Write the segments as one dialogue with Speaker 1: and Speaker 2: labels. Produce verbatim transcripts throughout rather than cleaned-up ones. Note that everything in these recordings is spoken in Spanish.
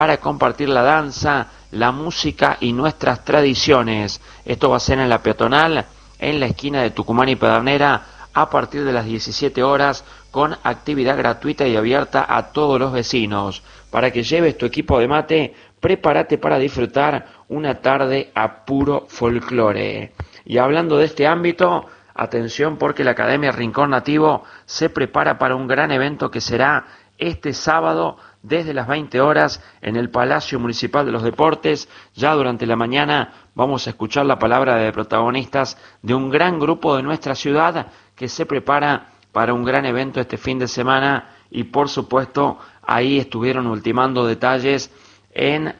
Speaker 1: para compartir la danza, la música y nuestras tradiciones. Esto va a ser en la peatonal, en la esquina de Tucumán y Pedernera, a partir de las diecisiete horas, con actividad gratuita y abierta a todos los vecinos. Para que lleves tu equipo de mate, prepárate para disfrutar una tarde a puro folclore. Y hablando de este ámbito, atención porque la Academia Rincón Nativo se prepara para un gran evento que será este sábado desde las veinte horas en el Palacio Municipal de los Deportes. Ya durante la mañana vamos a escuchar la palabra de protagonistas de un gran grupo de nuestra ciudad que se prepara para un gran evento este fin de semana, y por supuesto ahí estuvieron ultimando detalles en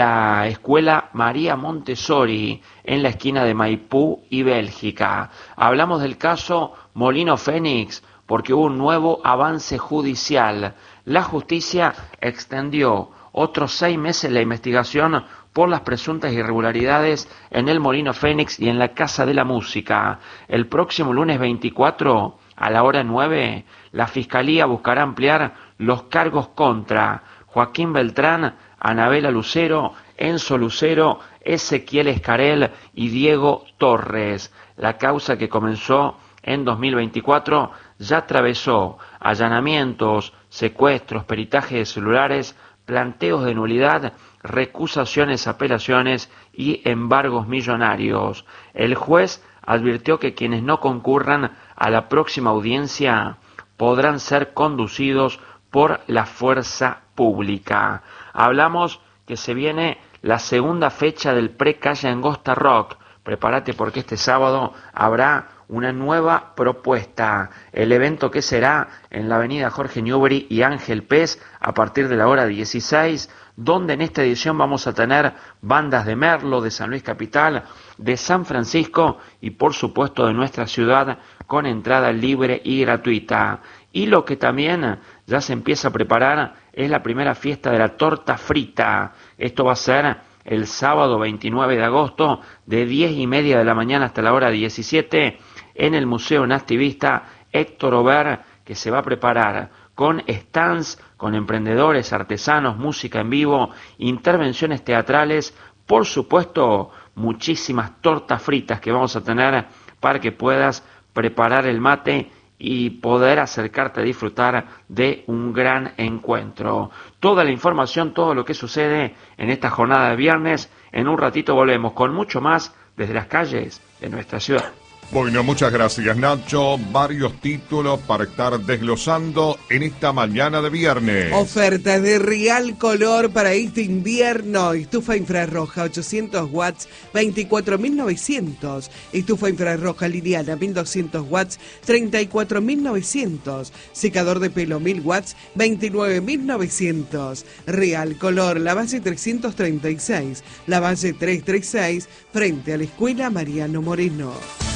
Speaker 1: la Escuela María Montessori, en la esquina de Maipú y Bélgica. Hablamos del caso Molino Fénix porque hubo un nuevo avance judicial. La justicia extendió otros seis meses la investigación por las presuntas irregularidades en el Molino Fénix y en la Casa de la Música. El próximo lunes veinticuatro, a la hora nueve, la Fiscalía buscará ampliar los cargos contra Joaquín Beltrán, Anabela Lucero, Enzo Lucero, Ezequiel Escarel y Diego Torres. La causa, que comenzó en dos mil veinticuatro, ya atravesó allanamientos, secuestros, peritajes de celulares, planteos de nulidad, recusaciones, apelaciones y embargos millonarios. El juez advirtió que quienes no concurran a la próxima audiencia podrán ser conducidos por la fuerza pública. Hablamos que se viene la segunda fecha del Pre-Calle Angosta Rock. Prepárate porque este sábado habrá una nueva propuesta. El evento, que será en la avenida Jorge Newbery y Ángel Pez a partir de la hora dieciséis, donde en esta edición vamos a tener bandas de Merlo, de San Luis Capital, de San Francisco y por supuesto de nuestra ciudad, con entrada libre y gratuita. Y lo que también ya se empieza a preparar es la primera fiesta de la torta frita. Esto va a ser el sábado veintinueve de agosto, de diez y media de la mañana hasta la hora diecisiete, en el Museo Nastivista Héctor Ober, que se va a preparar con stands, con emprendedores, artesanos, música en vivo, intervenciones teatrales, por supuesto muchísimas tortas fritas que vamos a tener para que puedas preparar el mate y poder acercarte a disfrutar de un gran encuentro. Toda la información, todo lo que sucede en esta jornada de viernes, en un ratito volvemos con mucho más desde las calles de nuestra ciudad.
Speaker 2: Bueno, muchas gracias, Nacho. Varios títulos para estar desglosando en esta mañana de viernes.
Speaker 3: Ofertas de Real Color para este invierno. Estufa infrarroja ochocientos watts, veinticuatro mil novecientos. Estufa infrarroja lineal mil doscientos watts, treinta y cuatro mil novecientos. Secador de pelo mil watts, veintinueve mil novecientos. Real Color, la base trescientos treinta y seis, la base trescientos treinta y seis, frente a la Escuela Mariano Moreno.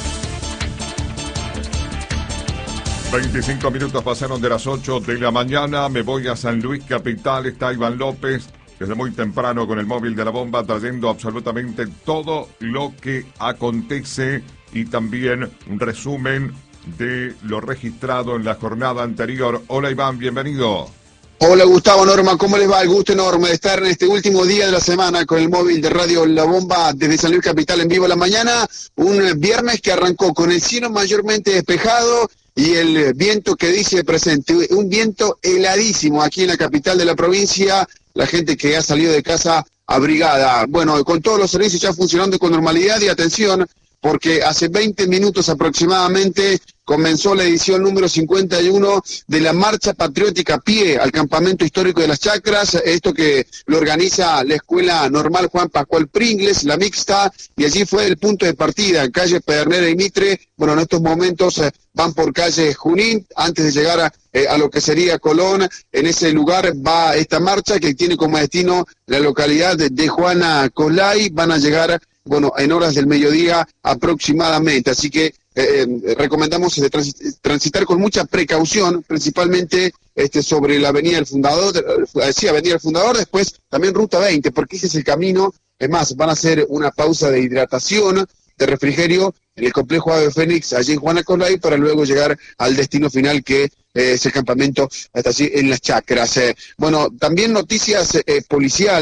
Speaker 2: veinticinco minutos pasaron de las ocho de la mañana. Me voy a San Luis Capital. Está Iván López desde muy temprano con el móvil de la bomba, trayendo absolutamente todo lo que acontece y también un resumen de lo registrado en la jornada anterior. Hola Iván, bienvenido.
Speaker 4: Hola Gustavo, Norma, ¿cómo les va? El gusto enorme de estar en este último día de la semana con el móvil de Radio La Bomba desde San Luis Capital en vivo a la mañana. Un viernes que arrancó con el cielo mayormente despejado y el viento que dice presente, un viento heladísimo aquí en la capital de la provincia, la gente que ha salido de casa abrigada. Bueno, con todos los servicios ya funcionando con normalidad, y atención, porque hace veinte minutos aproximadamente comenzó la edición número cincuenta y uno de la Marcha Patriótica a pie al Campamento Histórico de las Chacras, esto que lo organiza la Escuela Normal Juan Pascual Pringles, la mixta, y allí fue el punto de partida, en calle Pedernera y Mitre. Bueno, en estos momentos eh, van por calle Junín, antes de llegar a, eh, a lo que sería Colón. En ese lugar va esta marcha que tiene como destino la localidad de, de Juana Colay. Van a llegar, bueno, en horas del mediodía aproximadamente, así que Eh, eh, recomendamos eh, transit transitar con mucha precaución, principalmente este, sobre la Avenida del Fundador, eh, sí, Avenida del Fundador, después también Ruta veinte, porque ese es el camino. Es más, van a hacer una pausa de hidratación, de refrigerio, en el complejo Ave Fénix, allí en Juana Colay, para luego llegar al destino final que eh, es el campamento hasta allí en las Chacras. Eh, bueno, también noticias eh, policiales.